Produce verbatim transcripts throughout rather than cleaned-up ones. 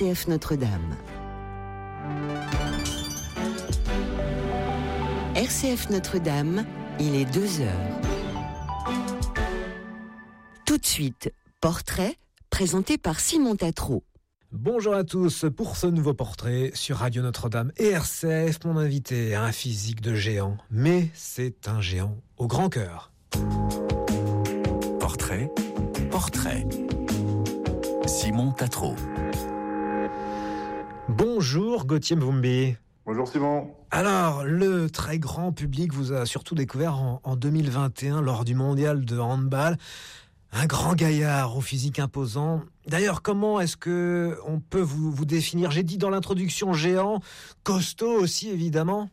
C F Notre-Dame. R C F Notre-Dame, il est deux heures. Tout de suite, portrait présenté par Simon Tatro. Bonjour à tous, pour ce nouveau portrait sur Radio Notre-Dame et R C F, mon invité a un physique de géant, mais c'est un géant au grand cœur. Portrait, portrait. Simon Tatro. Bonjour Gauthier Mvumbi. Bonjour Simon. Alors, le très grand public vous a surtout découvert en, en deux mille vingt et un lors du mondial de handball. Un grand gaillard au physique imposant. D'ailleurs, comment est-ce que on peut vous, vous définir ? J'ai dit dans l'introduction géant, costaud aussi évidemment.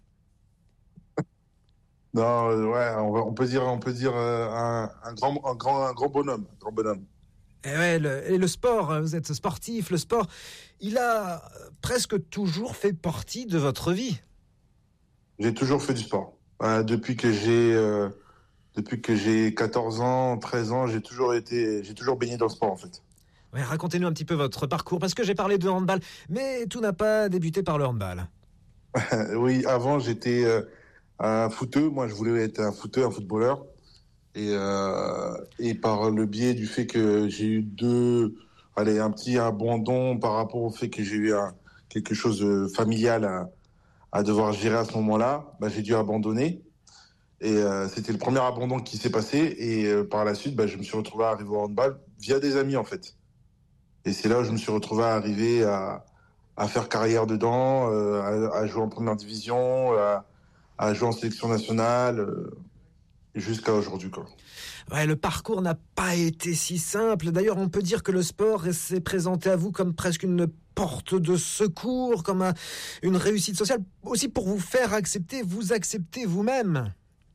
Non, euh, ouais, on, va, on peut dire, on peut dire euh, un, un grand, un grand, un grand bonhomme, un grand bonhomme. Et, ouais, le, et le sport, vous êtes sportif, le sport, il a presque toujours fait partie de votre vie. J'ai toujours fait du sport. Euh, depuis que j'ai, euh, depuis que j'ai quatorze ans, treize ans, j'ai toujours été, j'ai toujours baigné dans le sport en fait. Ouais, racontez-nous un petit peu votre parcours, parce que j'ai parlé de handball, mais tout n'a pas débuté par le handball. Oui, avant j'étais euh, un footeux. Moi, je voulais être un footeux, un footballeur. Et, euh, et par le biais du fait que j'ai eu deux, allez, un petit abandon par rapport au fait que j'ai eu un, quelque chose de familial à, à devoir gérer à ce moment-là, bah, j'ai dû abandonner. Et euh, c'était le premier abandon qui s'est passé. Et euh, par la suite, bah, je me suis retrouvé à arriver au handball via des amis en fait. Et c'est là où je me suis retrouvé à arriver à, à faire carrière dedans, euh, à, à jouer en première division, à, à jouer en sélection nationale. Euh, Jusqu'à aujourd'hui, quoi. Ouais, le parcours n'a pas été si simple. D'ailleurs, on peut dire que le sport s'est présenté à vous comme presque une porte de secours, comme un, une réussite sociale, aussi pour vous faire accepter, vous accepter vous-même.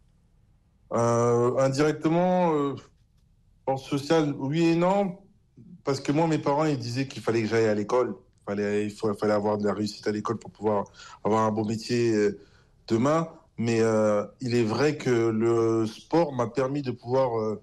Euh, indirectement, euh, porte sociale, oui et non, parce que moi, mes parents, ils disaient qu'il fallait que j'aille à l'école. Il fallait, il faut, il fallait avoir de la réussite à l'école pour pouvoir avoir un bon métier euh, demain. Mais euh, il est vrai que le sport m'a permis de pouvoir euh,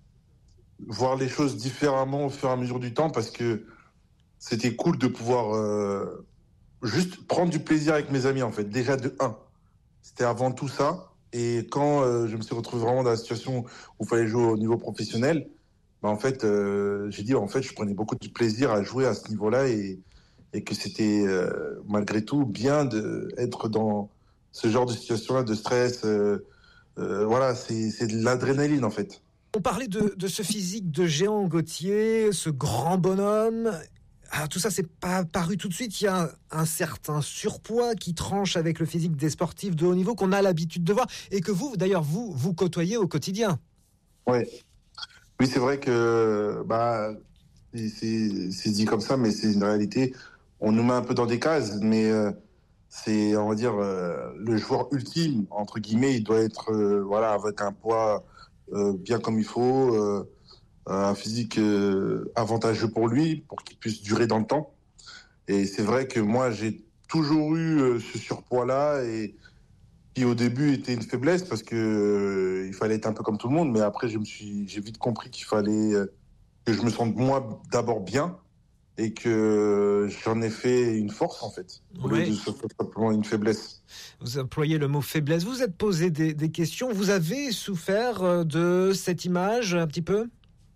voir les choses différemment au fur et à mesure du temps, parce que c'était cool de pouvoir euh, juste prendre du plaisir avec mes amis, en fait. Déjà de un, c'était avant tout ça. Et quand euh, je me suis retrouvé vraiment dans la situation où il fallait jouer au niveau professionnel, bah, en fait, euh, j'ai dit, en fait, je prenais beaucoup de plaisir à jouer à ce niveau-là, et, et que c'était euh, malgré tout bien d'être dans ce genre de situation-là, de stress. Euh, euh, voilà, c'est, c'est de l'adrénaline, en fait. On parlait de, de ce physique de géant Gauthier, ce grand bonhomme. Alors tout ça, c'est pas apparu tout de suite. Il y a un, un certain surpoids qui tranche avec le physique des sportifs de haut niveau qu'on a l'habitude de voir et que vous, d'ailleurs, vous, vous côtoyez au quotidien. Oui, oui, c'est vrai que bah, c'est, c'est, c'est dit comme ça, mais c'est une réalité. On nous met un peu dans des cases, mais euh, c'est, on va dire, euh, le joueur ultime, entre guillemets, il doit être euh, voilà, avec un poids euh, bien comme il faut, euh, un physique euh, avantageux pour lui, pour qu'il puisse durer dans le temps. Et c'est vrai que moi, j'ai toujours eu euh, ce surpoids-là, et qui au début était une faiblesse, parce que euh, il fallait être un peu comme tout le monde, mais après, je me suis, j'ai vite compris qu'il fallait euh, que je me sente moi d'abord bien, et que j'en ai fait une force, en fait, au Ouais. lieu de se faire simplement une faiblesse. Vous employez le mot faiblesse. Vous vous êtes posé des, des questions. Vous avez souffert de cette image un petit peu ?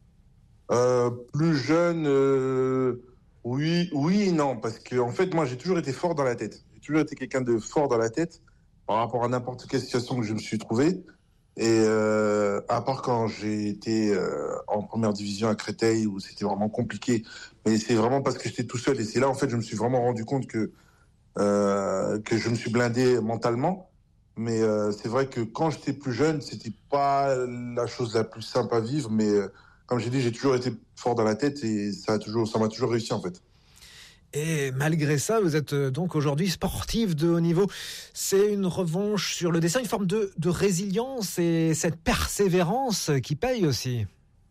Euh, plus jeune, euh, oui, oui et non, parce que en fait, moi, j'ai toujours été fort dans la tête. J'ai toujours été quelqu'un de fort dans la tête par rapport à n'importe quelle situation que je me suis trouvé. Et euh, à part quand j'ai été euh, en première division à Créteil, où c'était vraiment compliqué, mais c'est vraiment parce que j'étais tout seul. Et c'est là, en fait, je me suis vraiment rendu compte que euh, que je me suis blindé mentalement. Mais euh, c'est vrai que quand j'étais plus jeune, c'était pas la chose la plus simple à vivre. Mais euh, comme j'ai dit, j'ai toujours été fort dans la tête, et ça a toujours, ça m'a toujours réussi, en fait. Et malgré ça, vous êtes donc aujourd'hui sportif de haut niveau. C'est une revanche sur le destin, une forme de, de résilience et cette persévérance qui paye aussi.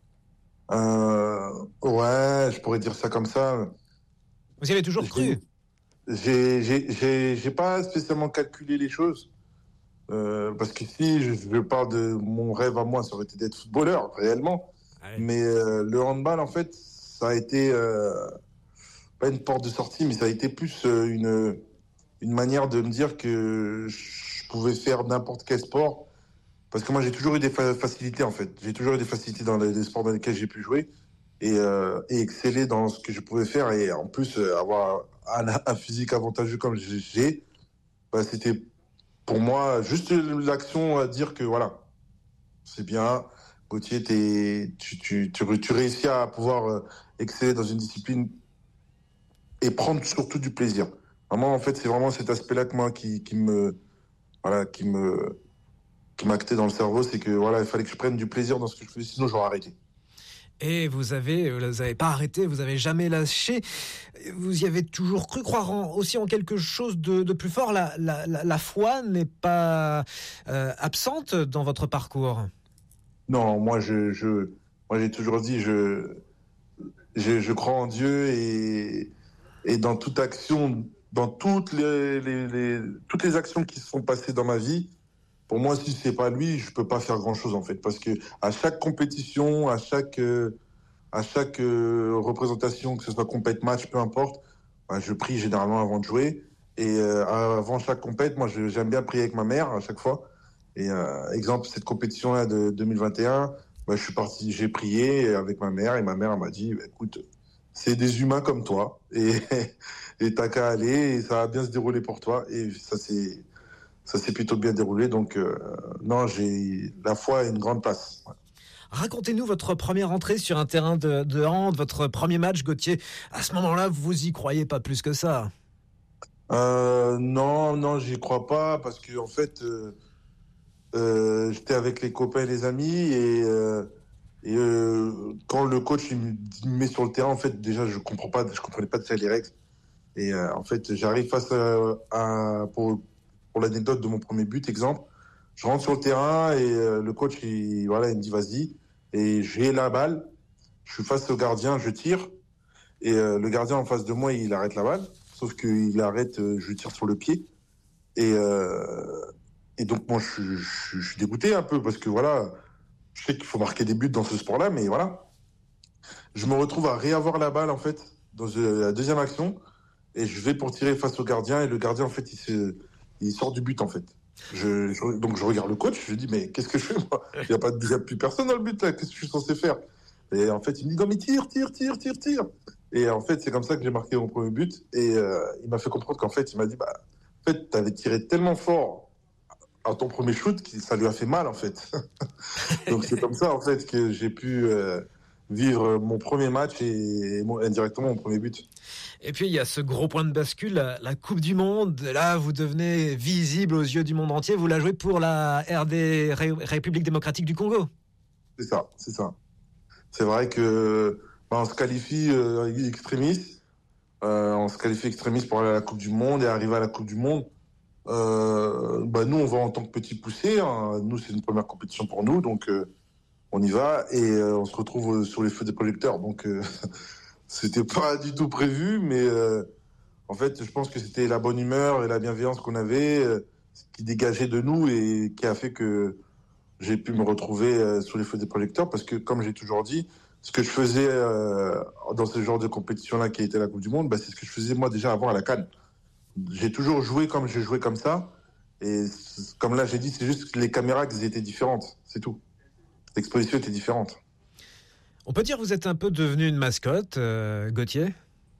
Euh, ouais, je pourrais dire ça comme ça. Vous y avez toujours cru ? J'ai, j'ai, j'ai, j'ai pas spécialement calculé les choses. Euh, parce que si je, je parle de mon rêve à moi, ça aurait été d'être footballeur, réellement. Ouais. Mais euh, le handball, en fait, ça a été... Euh, pas une porte de sortie, mais ça a été plus euh, une, une manière de me dire que je pouvais faire n'importe quel sport. Parce que moi, j'ai toujours eu des fa- facilités, en fait. J'ai toujours eu des facilités dans les, les sports dans lesquels j'ai pu jouer et, euh, et exceller dans ce que je pouvais faire. Et en plus, euh, avoir un, un physique avantageux comme j'ai, bah, c'était pour moi juste l'action à dire que voilà, c'est bien. Gauthier, t'es, tu, tu, tu, tu réussis à pouvoir euh, exceller dans une discipline et prendre surtout du plaisir. Vraiment, en fait, c'est vraiment cet aspect-là que moi qui, qui me, voilà, qui me, qui m'a acté dans le cerveau, c'est que voilà, il fallait que je prenne du plaisir dans ce que je faisais, sinon j'aurais arrêté. Et vous avez, vous n'avez pas arrêté, vous n'avez jamais lâché. Vous y avez toujours cru, croire en, aussi en quelque chose de, de plus fort. La, la, la, la foi n'est pas euh, absente dans votre parcours. Non, moi, je, je, moi, j'ai toujours dit, je, je, je crois en Dieu et, et dans toute action, dans toutes les, les, les, toutes les actions qui se sont passées dans ma vie. Pour moi, si c'est pas lui, je peux pas faire grand chose en fait, parce que à chaque compétition, à chaque euh, à chaque euh, représentation, que ce soit compète, match, peu importe, bah, je prie généralement avant de jouer. Et euh, avant chaque compète, moi, je, j'aime bien prier avec ma mère à chaque fois. Et euh, exemple, cette compétition-là de deux mille vingt et un, bah, je suis parti, j'ai prié avec ma mère et ma mère elle m'a dit, bah, écoute, c'est des humains comme toi et et t'as qu'à aller et ça va bien se dérouler pour toi. Et ça c'est Ça s'est plutôt bien déroulé, donc euh, non, j'ai la foi a une grande place. Ouais. Racontez-nous votre première entrée sur un terrain de, de hand, votre premier match, Gauthier. À ce moment-là, vous y croyez pas plus que ça. Euh, non, non, j'y crois pas parce que en fait, euh, euh, j'étais avec les copains et les amis et, euh, et euh, quand le coach il me, il me met sur le terrain, en fait, déjà je comprends pas, je comprenais pas déjà les règles. Et euh, en fait, j'arrive face à, à pour pour l'anecdote de mon premier but, exemple. Je rentre sur le terrain et euh, le coach, il, voilà, il me dit vas-y. Et j'ai la balle. Je suis face au gardien, je tire. Et euh, le gardien en face de moi, il arrête la balle. Sauf qu'il arrête, euh, je tire sur le pied. Et, euh, et donc, moi, je, je, je suis dégoûté un peu parce que voilà, je sais qu'il faut marquer des buts dans ce sport-là, mais voilà. Je me retrouve à réavoir la balle, en fait, dans euh, la deuxième action. Et je vais pour tirer face au gardien. Et le gardien, en fait, il, se, il sort du but, en fait. Je, je, donc je regarde le coach, je lui dis mais qu'est-ce que je fais moi? Il n'y a pas il y a plus personne dans le but là, qu'est-ce que je suis censé faire? Et en fait il me dit non mais tire, tire, tire, tire, tire. Et en fait c'est comme ça que j'ai marqué mon premier but. Et euh, il m'a fait comprendre qu'en fait il m'a dit bah en fait t'avais tiré tellement fort à ton premier shoot que ça lui a fait mal en fait. Donc c'est comme ça en fait que j'ai pu euh, vivre mon premier match et, et mon, indirectement mon premier but. Et puis il y a ce gros point de bascule, la, la Coupe du Monde. Là, vous devenez visible aux yeux du monde entier. Vous la jouez pour la R D, Ré, République démocratique du Congo. C'est ça, c'est ça. C'est vrai que bah, on se qualifie euh, extrémiste, euh, on se qualifie extrémiste pour aller à la Coupe du Monde et arriver à la Coupe du Monde. Euh, bah, nous, on va en tant que petit poussé. Hein. Nous, c'est une première compétition pour nous, donc euh, on y va et euh, on se retrouve sur les feux des projecteurs. Donc euh, c'était pas du tout prévu, mais euh, en fait, je pense que c'était la bonne humeur et la bienveillance qu'on avait euh, qui dégageait de nous et qui a fait que j'ai pu me retrouver euh, sous les feux des projecteurs parce que, comme j'ai toujours dit, ce que je faisais euh, dans ce genre de compétition-là qui était la Coupe du Monde, bah, c'est ce que je faisais moi déjà avant à la CAN. J'ai toujours joué comme j'ai joué comme ça. Et comme là, j'ai dit, c'est juste que les caméras qui étaient différentes, c'est tout. L'exposition était différente. On peut dire que vous êtes un peu devenu une mascotte, euh, Gauthier ?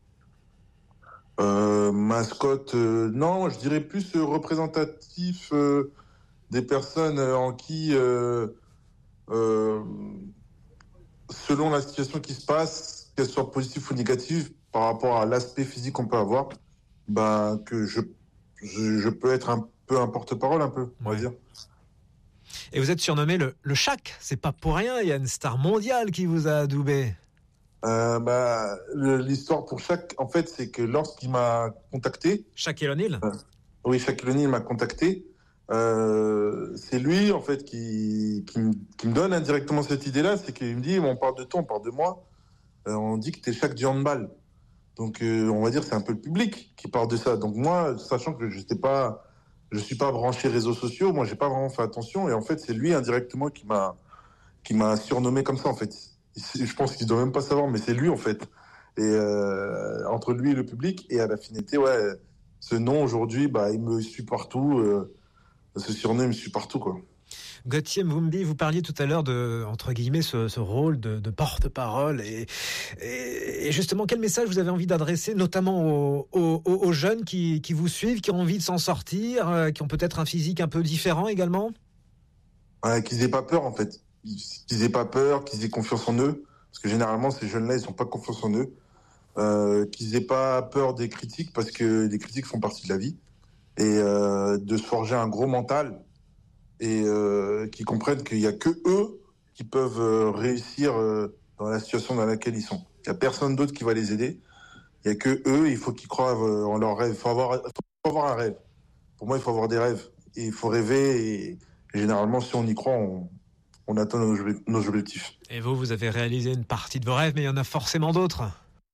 euh, Mascotte, euh, non, je dirais plus euh, représentatif euh, des personnes euh, en qui, euh, euh, selon la situation qui se passe, qu'elle soit positive ou négative, par rapport à l'aspect physique qu'on peut avoir, ben, que je, je, je peux être un peu un porte-parole, un peu, on Ouais. va dire. Et vous êtes surnommé le, le Shaq. C'est pas pour rien, il y a une star mondiale qui vous a adoubé. Euh, bah, le- l'histoire pour Shaq, en fait, c'est que lorsqu'il m'a contacté, Shaquille O'Neal. euh, oui, Shaquille O'Neal m'a contacté, euh, c'est lui, en fait, qui, qui, me- qui me donne indirectement cette idée-là, c'est qu'il me dit, on parle de toi, on parle de moi, euh, on dit que t'es Shaq du handball. Donc, euh, on va dire, c'est un peu le public qui parle de ça. Donc, moi, sachant que je n'étais pas, je suis pas branché réseaux sociaux, moi, j'ai pas vraiment fait attention, et en fait, c'est lui indirectement qui m'a, qui m'a surnommé comme ça, en fait. Je pense qu'il doit même pas savoir, mais c'est lui, en fait. et euh, entre lui et le public. Et à la finalité, ouais, ce nom aujourd'hui, bah, il me suit partout. Euh, ce surnom me suit partout, quoi. Gauthier Mvumbi, vous parliez tout à l'heure de, entre guillemets, ce, ce rôle de, de porte-parole. Et, et, et justement, quel message vous avez envie d'adresser, notamment aux, aux, aux jeunes qui, qui vous suivent, qui ont envie de s'en sortir, euh, qui ont peut-être un physique un peu différent également? Ouais, qu'ils aient pas peur, en fait. Qu'ils aient pas peur, qu'ils aient confiance en eux. Parce que généralement, ces jeunes-là, ils n'ont pas confiance en eux. Euh, qu'ils aient pas peur des critiques, parce que les critiques font partie de la vie. Et euh, de se forger un gros mental. Et euh, qu'ils comprennent qu'il n'y a que eux qui peuvent euh, réussir euh, dans la situation dans laquelle ils sont. Il n'y a personne d'autre qui va les aider. Il n'y a que eux, il faut qu'ils croient euh, en leurs rêves. Il faut avoir, faut avoir un rêve. Pour moi, il faut avoir des rêves. Et il faut rêver. Et, et généralement, si on y croit, on, on atteint nos, nos objectifs. Et vous, vous avez réalisé une partie de vos rêves, mais il y en a forcément d'autres.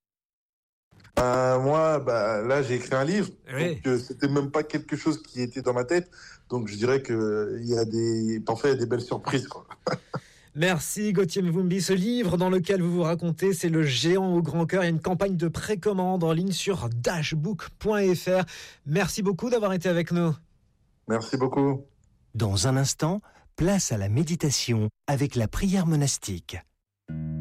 Euh, moi, bah, là, j'ai écrit un livre. Oui. Donc, euh, c'était même pas quelque chose qui était dans ma tête. Donc, je dirais que il y a des, parfois, il y a des belles surprises, quoi. Merci Gauthier Mvumbi. Ce livre dans lequel vous vous racontez, c'est Le Géant au grand cœur. Il y a une campagne de précommande en ligne sur dashbook point f r. Merci beaucoup d'avoir été avec nous. Merci beaucoup. Dans un instant, place à la méditation avec la prière monastique.